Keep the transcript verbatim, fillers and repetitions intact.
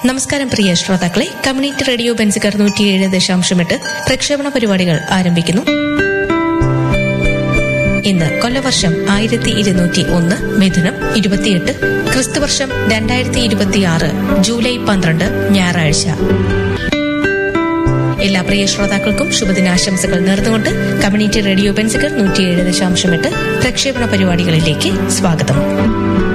നമസ്കാരം പ്രിയ ശ്രോതാക്കളെ, community radio Benziger നൂറ്റിയേഴ് ദശാംശം എട്ട് പ്രക്ഷേപണ പരിപാടികൾ ആരംഭിക്കുന്നു. ഇന്ന് കൊല്ലവർഷം ആയിരത്തി ഇരുന്നൂറ്റി ഒന്ന് മിഥുനം ഇരുപത്തിയെട്ട്, ക്രിസ്തുവർഷം രണ്ടായിരത്തി ഇരുപത്തിയാറ് ജൂലൈ പന്ത്രണ്ട് ഞായറാഴ്ച. എല്ലാ പ്രിയ ശ്രോതാക്കൾക്കും ശുഭദിനാശംസകൾ നേർന്നുകൊണ്ട് കമ്മ്യൂണിറ്റി റേഡിയോ ബെൻസികർ നൂറ്റിയേഴ് ദശാംശം എട്ട് പ്രക്ഷേപണ പരിപാടികളിലേക്ക് സ്വാഗതം.